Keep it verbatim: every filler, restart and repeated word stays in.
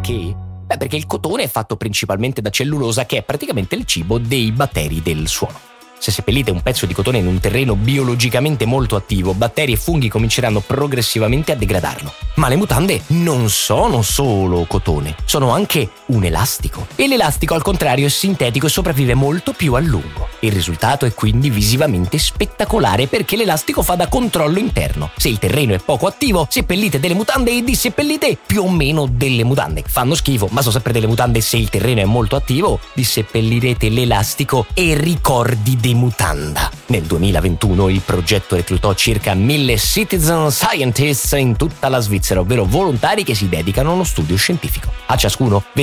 Perché? Beh, perché il cotone è fatto principalmente da cellulosa, che è praticamente il cibo dei batteri del suolo. Se seppellite un pezzo di cotone in un terreno biologicamente molto attivo, batteri e funghi cominceranno progressivamente a degradarlo. Ma le mutande non sono solo cotone, sono anche un elastico. E l'elastico, al contrario, è sintetico e sopravvive molto più a lungo. Il risultato è quindi visivamente spettacolare, perché l'elastico fa da controllo interno. Se il terreno è poco attivo, seppellite delle mutande e disseppellite più o meno delle mutande. Fanno schifo, ma sono sempre delle mutande. Se il terreno è molto attivo, disseppellirete l'elastico e ricordi di mutanda. Nel duemilaventuno il progetto reclutò circa mille citizen scientists in tutta la Svizzera, ovvero volontari che si dedicano a uno studio scientifico. A ciascuno